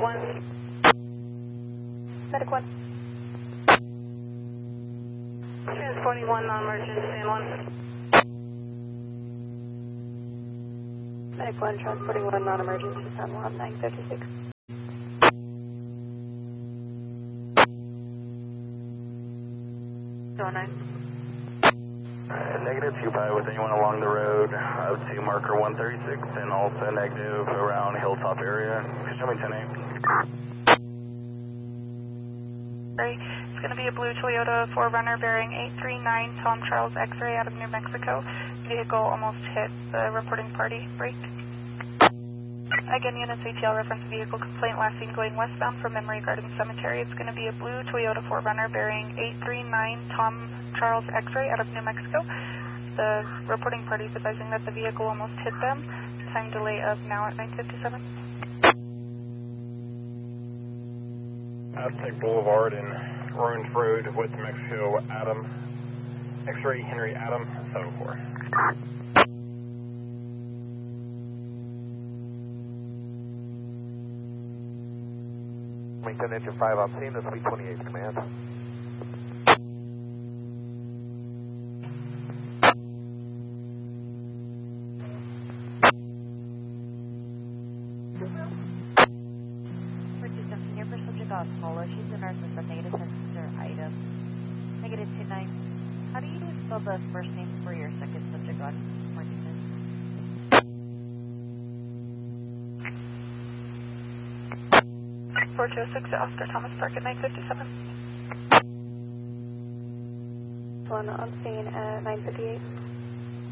1. Medic 1. Transporting 1, non-emergent, stand 1. Medic 1, transporting 1, non-emergency, stand 1, 956. Negative, you pilot with anyone along the road up to marker 136 and also negative around Hilltop area. Show me 10-8. It's going to be a blue Toyota 4Runner bearing 839 Tom Charles X-ray out of New Mexico. Vehicle almost hit the reporting party. Brake. Again, units ATL reference vehicle complaint last seen going westbound from Memory Garden Cemetery. It's going to be a blue Toyota 4Runner bearing 839 Tom Charles X-ray out of New Mexico. The reporting party is advising that the vehicle almost hit them. Time delay of now at 9:57. Aztec Boulevard and Orange Road, West Mexico, Adam, X-ray Henry Adam, 7-4. Wington Engine 5 on scene, this will be 28 command. Paula, she's a nurse with the negative passenger item. Negative 29. How do you spell the first name for your second subject on Martinez? Four two six Oscar Thomas Park at 9:57. One on scene at 9:58.